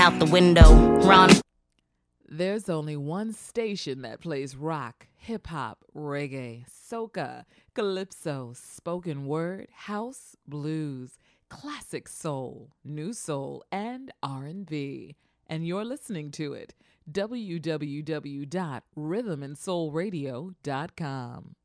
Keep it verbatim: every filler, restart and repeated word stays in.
out the window. Run. There's only one station that plays rock, hip-hop, reggae, soca, calypso, spoken word, house, blues, classic soul, new soul, and R and B. And you're listening to it. w w w dot rhythm and soul radio dot com.